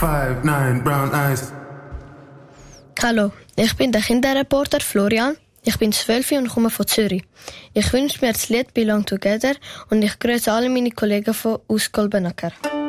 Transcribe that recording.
5'9", brown eyes. Hallo, ich bin der Kinderreporter Florian. Ich bin 12 und komme von Zürich. Ich wünsche mir das Lied «Belong Together» und ich grüße alle meine Kollegen aus Golbenacker.